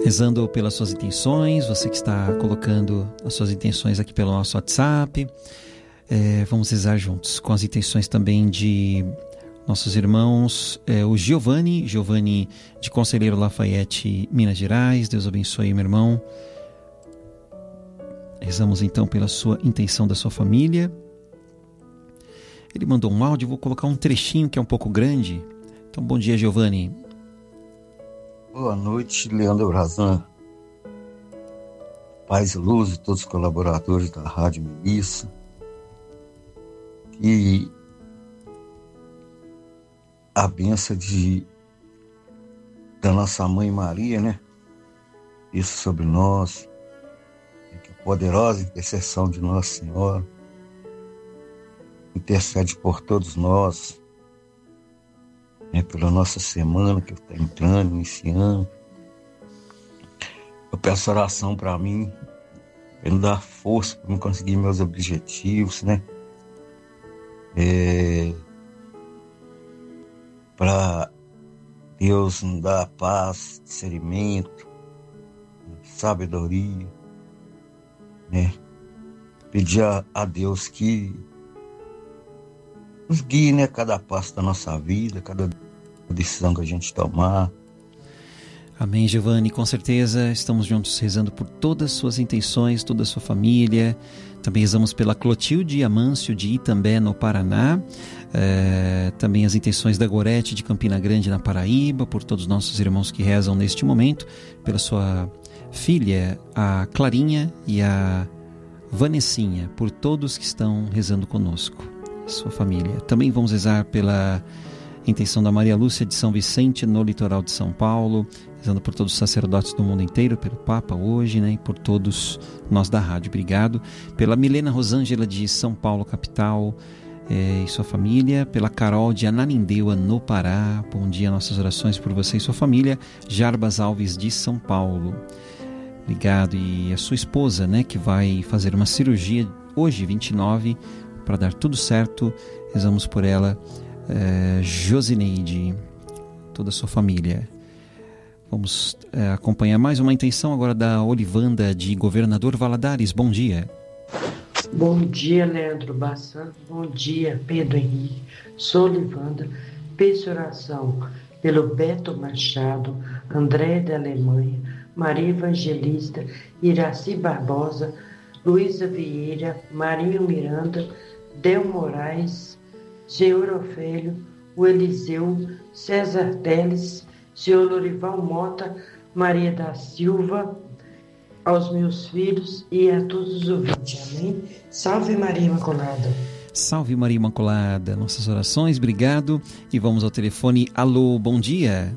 rezando pelas suas intenções, você que está colocando as suas intenções aqui pelo nosso WhatsApp. Vamos rezar juntos com as intenções também de nossos irmãos, o Giovanni de Conselheiro Lafayette, Minas Gerais. Deus abençoe, meu irmão. Rezamos então pela sua intenção da sua família. Ele mandou um áudio, vou colocar um trechinho que é um pouco grande. Então, bom dia, Giovanni. Boa noite, Leandro Brazan. Paz e luz de todos os colaboradores da Rádio Melissa. Que a bênção da nossa Mãe Maria, né? Isso sobre nós. Que a poderosa intercessão de Nossa Senhora intercede por todos nós, né, pela nossa semana que está entrando, iniciando. Eu peço oração para mim, para me dar força para me conseguir meus objetivos, né? Para Deus me dar paz, discernimento, sabedoria, né? Pedir a Deus que nos guie, né, cada passo da nossa vida, cada decisão que a gente tomar. Amém, Giovanni, com certeza estamos juntos rezando por todas as suas intenções, toda a sua família. Também rezamos pela Clotilde Amâncio de Itambé, no Paraná. Também as intenções da Gorete de Campina Grande, na Paraíba, por todos os nossos irmãos que rezam neste momento, pela sua filha, a Clarinha, e a Vanessinha, por todos que estão rezando conosco, sua família. Também vamos rezar pela intenção da Maria Lúcia de São Vicente, no litoral de São Paulo, rezando por todos os sacerdotes do mundo inteiro, pelo Papa hoje, né, e por todos nós da rádio. Obrigado. Pela Milena Rosângela de São Paulo, capital, e sua família. Pela Carol de Ananindeua, no Pará. Bom dia, nossas orações por você e sua família. Jarbas Alves de São Paulo. Obrigado. E a sua esposa, né, que vai fazer uma cirurgia hoje, 29, para dar tudo certo. Rezamos por ela. Josineide, toda a sua família. Vamos acompanhar mais uma intenção agora da Olivanda de Governador Valadares. Bom dia. Bom dia, Leandro Bassan. Bom dia, Pedro Henrique. Sou Olivanda. Peço oração pelo Beto Machado, André da Alemanha, Maria Evangelista, Iraci Barbosa, Luísa Vieira, Marinho Miranda, Del Moraes, Senhor Ofélio, o Eliseu, César Teles, Senhor Lorival Mota, Maria da Silva, aos meus filhos e a todos os ouvintes. Amém? Salve Maria Imaculada. Salve Maria Imaculada. Nossas orações, obrigado. E vamos ao telefone. Alô, bom dia.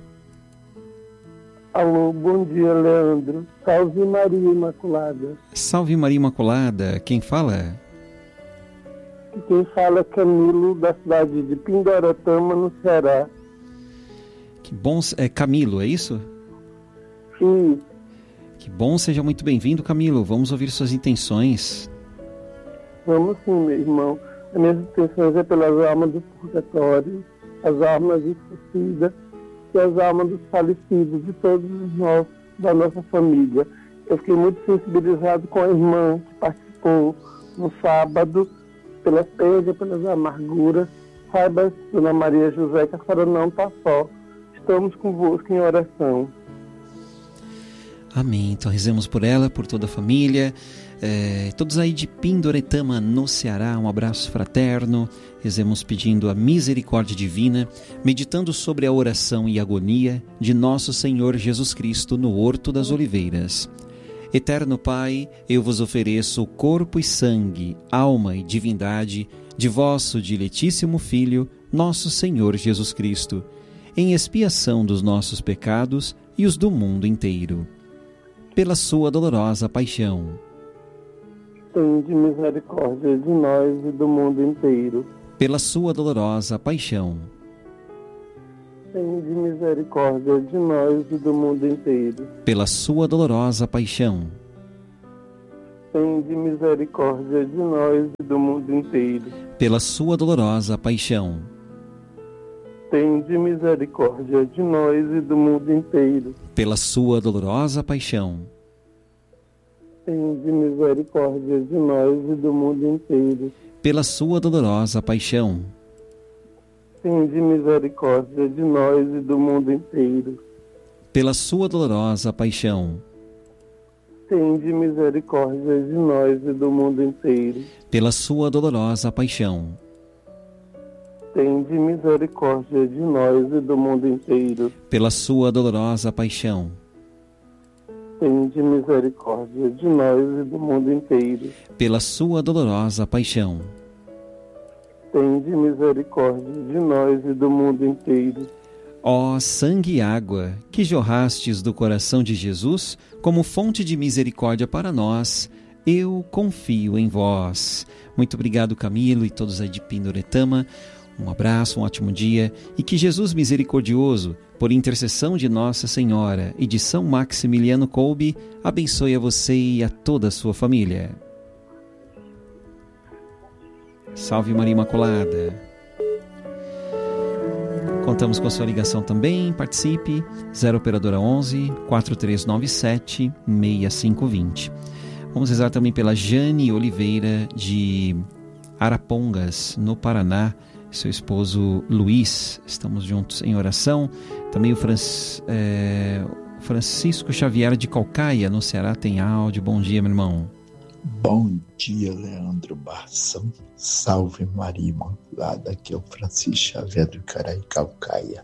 Alô, bom dia, Leandro. Salve Maria Imaculada. Salve Maria Imaculada. Quem fala? Quem fala é Camilo, da cidade de Pindoretama, no Ceará. Que bom, Camilo, é isso? Sim. Que bom, seja muito bem-vindo, Camilo. Vamos ouvir suas intenções. Vamos sim, meu irmão. As minhas intenções é pelas almas do purgatório, as almas esquecidas e as almas dos falecidos, de todos nós, da nossa família. Eu fiquei muito sensibilizado com a irmã que participou no sábado, pelas perdas, pelas amarguras. Saiba, Dona Maria José, que a senhora não está só. Estamos convosco em oração. Amém. Então rezemos por ela, por toda a família. Todos aí de Pindoretama, no Ceará, um abraço fraterno. Rezemos pedindo a misericórdia divina, meditando sobre a oração e agonia de nosso Senhor Jesus Cristo no Horto das Oliveiras. Eterno Pai, eu vos ofereço o corpo e sangue, alma e divindade de vosso diletíssimo Filho, nosso Senhor Jesus Cristo, em expiação dos nossos pecados e os do mundo inteiro. Pela sua dolorosa paixão. Tende misericórdia de nós e do mundo inteiro. Pela sua dolorosa paixão. Tende misericórdia de nós e do mundo inteiro. Pela sua dolorosa paixão. Tende misericórdia de nós e do mundo inteiro. Pela sua dolorosa paixão. tende misericórdia de nós e do mundo inteiro. Pela sua dolorosa paixão, Tende misericórdia de nós e do mundo inteiro. pela sua dolorosa paixão, Tende misericórdia de nós e do mundo inteiro. pela sua dolorosa paixão, Tende misericórdia de nós e do mundo inteiro. pela sua dolorosa paixão, Tende misericórdia de nós e do mundo inteiro. pela sua dolorosa paixão, Tende misericórdia de nós e do mundo inteiro. pela sua dolorosa paixão, Tende misericórdia de nós e do mundo inteiro. ó sangue e água que jorrastes do coração de Jesus como fonte de misericórdia para nós, eu confio em vós. Muito obrigado, Camilo, e todos aí de Pindoretama. Um abraço, um ótimo dia, e que Jesus misericordioso, por intercessão de Nossa Senhora e de São Maximiliano Kolbe, abençoe a você e a toda a sua família. Salve Maria Imaculada. Contamos com a sua ligação também, participe, 0 operadora 11 4397 6520. Vamos rezar também pela Jane Oliveira de Arapongas, no Paraná, seu esposo Luiz. Estamos juntos em oração. Também o Francisco Xavier de Calcaia, no Ceará, tem áudio. Bom dia, meu irmão. Bom dia, Leandro Barção. Salve Maria Imaculada, aqui é o Francisco Xavier do Caraí Calcaia.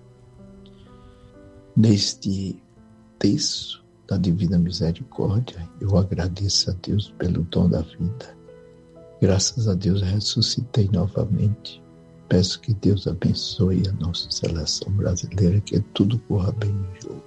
Neste texto da Divina Misericórdia, eu agradeço a Deus pelo dom da vida. Graças a Deus ressuscitei novamente. Peço que Deus abençoe a nossa seleção brasileira, que tudo corra bem no jogo.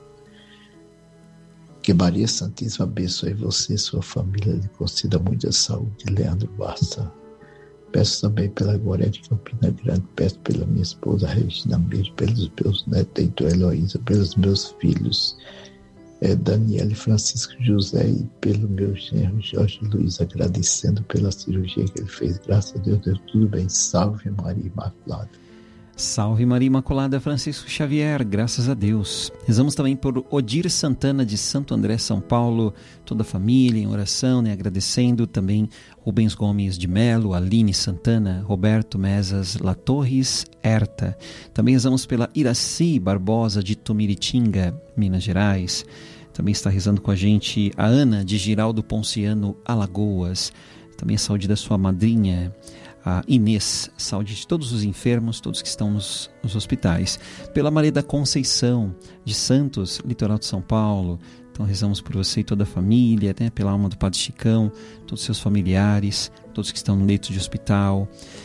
Que Maria Santíssima abençoe você e sua família, lhe conceda muita saúde, Leandro Barça. Peço também pela Glória de Campina Grande, peço pela minha esposa Regina Meire, pelos meus netos, Heitor Heloísa, pelos meus filhos, Daniela e Francisco José, e pelo meu genro Jorge Luiz, agradecendo pela cirurgia que ele fez. Graças a Deus, deu tudo bem. Salve Maria Imaculada. Salve Maria Imaculada, Francisco Xavier, graças a Deus. Rezamos também por Odir Santana de Santo André, São Paulo, toda a família em oração, né? Agradecendo também Rubens Gomes de Melo, Aline Santana, Roberto Mesas Latorres, Herta. Também rezamos pela Iraci Barbosa de Tomiritinga, Minas Gerais. Também está rezando com a gente a Ana de Giraldo Ponciano, Alagoas. Também a saúde da sua madrinha, a Inês, saúde de todos os enfermos, todos que estão nos hospitais. Pela Maria da Conceição de Santos, litoral de São Paulo. Então rezamos por você e toda a família, né? Pela alma do Padre Chicão, todos os seus familiares, todos que estão no leito de hospital.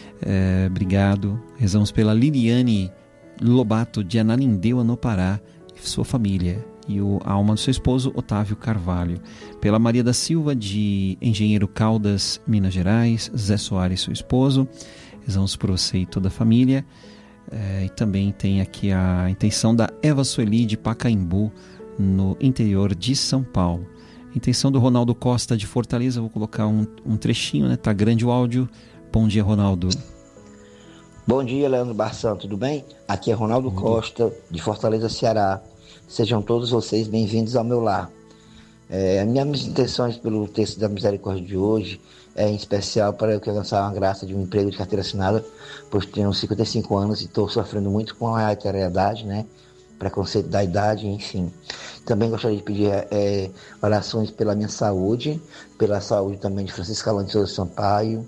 Obrigado. Rezamos pela Liliane Lobato de Ananindeua, no Pará, e sua família. E a alma do seu esposo, Otávio Carvalho. Pela Maria da Silva, de Engenheiro Caldas, Minas Gerais, Zé Soares, seu esposo. Rezamos por você e toda a família. E também tem aqui a intenção da Eva Sueli, de Pacaembu, no interior de São Paulo. Intenção do Ronaldo Costa, de Fortaleza. Vou colocar um trechinho, né? Tá grande o áudio. Bom dia, Ronaldo. Bom dia, Leandro Barção, tudo bem? Aqui é Ronaldo Costa, de Fortaleza, Ceará. Sejam todos vocês bem-vindos ao meu lar. As minhas intenções pelo texto da misericórdia de hoje é em especial para eu alcançar uma graça de um emprego de carteira assinada, pois tenho 55 anos e estou sofrendo muito com a heteroidade, né? Preconceito da idade, enfim. Também gostaria de pedir orações pela minha saúde, pela saúde também de Francisco Alano de Souza Sampaio,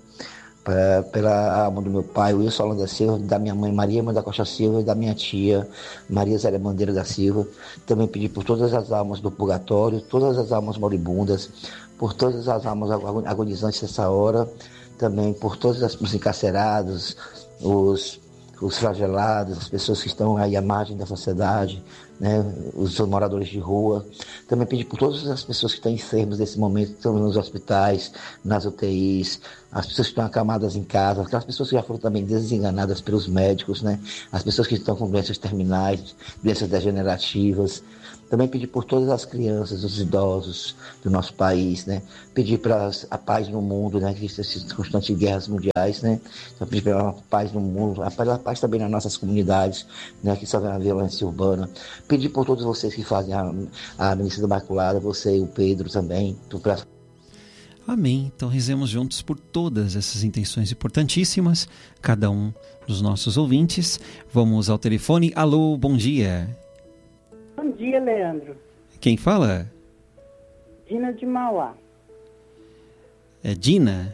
pela alma do meu pai, Wilson Alano da Silva, da minha mãe Maria Mãe da Costa Silva e da minha tia Maria Zélia Bandeira da Silva. Também pedir por todas as almas do purgatório, todas as almas moribundas, por todas as almas agonizantes dessa hora, também por todos os encarcerados, os flagelados, as pessoas que estão aí à margem da sociedade, né, os moradores de rua. Também pedir por todas as pessoas que estão enfermas nesse momento, que estão nos hospitais, nas UTIs, as pessoas que estão acamadas em casa, aquelas pessoas que já foram também desenganadas pelos médicos, né, as pessoas que estão com doenças terminais, doenças degenerativas. Também pedir por todas as crianças, os idosos do nosso país, né? Pedir para a paz no mundo, né? Que existem essas constantes guerras mundiais, né? Então, pedir pela paz no mundo, a paz também nas nossas comunidades, né? Que só vem a violência urbana. Pedir por todos vocês que fazem a Missa da Imaculada, você e o Pedro também, para... Amém. Então rezemos juntos por todas essas intenções importantíssimas, cada um dos nossos ouvintes. Vamos ao telefone. Alô, bom dia. Bom dia, Leandro. Quem fala? Dina de Mauá. É Dina?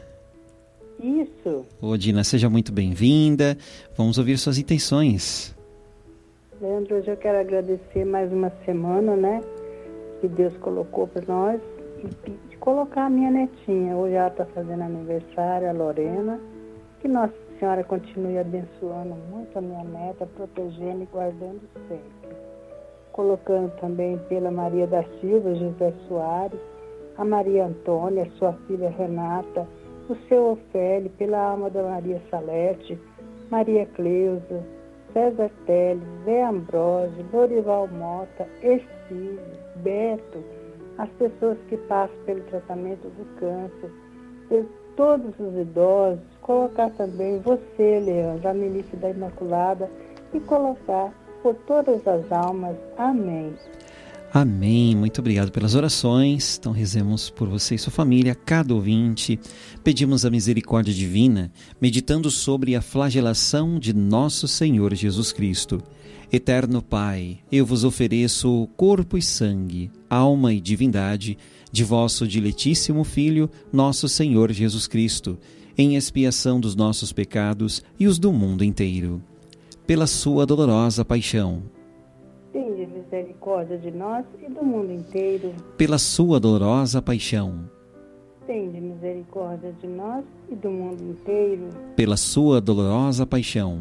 Isso. Ô Dina, seja muito bem-vinda. Vamos ouvir suas intenções. Leandro, hoje eu quero agradecer mais uma semana, né? Que Deus colocou para nós. E colocar a minha netinha. Hoje ela está fazendo aniversário, a Lorena. Que Nossa Senhora continue abençoando muito a minha neta, protegendo e guardando sempre. Colocando também pela Maria da Silva, José Soares, a Maria Antônia, sua filha Renata, o seu Ofélio, pela alma da Maria Salete, Maria Cleusa, César Teles, Zé Ambrosio, Lorival Mota, Ercílio, Beto, as pessoas que passam pelo tratamento do câncer, de todos os idosos, colocar também você, Leandro, a Milícia da Imaculada, e colocar por todas as almas. Amém. Amém. Muito obrigado pelas orações. Então rezemos por você e sua família, cada ouvinte. Pedimos a misericórdia divina, meditando sobre a flagelação de nosso Senhor Jesus Cristo. Eterno Pai, eu vos ofereço corpo e sangue, alma e divindade de vosso diletíssimo Filho, nosso Senhor Jesus Cristo, em expiação dos nossos pecados e os do mundo inteiro. Pela sua dolorosa paixão. Tende misericórdia de nós e do mundo inteiro. Pela sua dolorosa paixão. Tende misericórdia de nós e do mundo inteiro. Pela sua dolorosa paixão.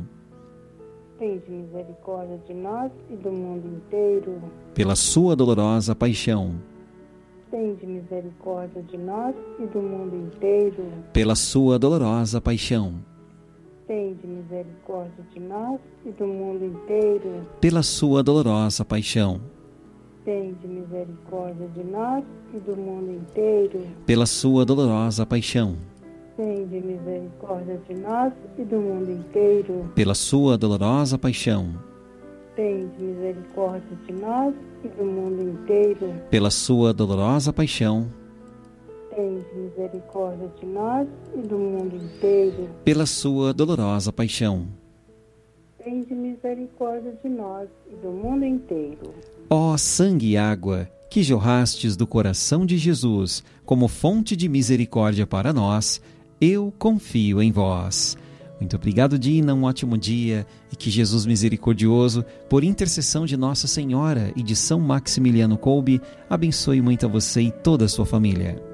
Tende misericórdia de nós e do mundo inteiro. Pela sua dolorosa paixão. Tende misericórdia de nós e do mundo inteiro. Pela sua dolorosa paixão. Tende misericórdia de nós e do mundo inteiro. Pela sua dolorosa paixão. Tende misericórdia de nós e do mundo inteiro. Pela sua dolorosa paixão. Tende misericórdia de nós e do mundo inteiro. Pela sua dolorosa paixão. Tende misericórdia de nós e do mundo inteiro. Pela sua dolorosa paixão. Tende misericórdia de nós e do mundo inteiro. Pela sua dolorosa paixão. Tende misericórdia de nós e do mundo inteiro. Ó sangue e água, que jorrastes do coração de Jesus como fonte de misericórdia para nós, eu confio em vós. Muito obrigado, Dina, um ótimo dia, e que Jesus misericordioso, por intercessão de Nossa Senhora e de São Maximiliano Kolbe, abençoe muito a você e toda a sua família.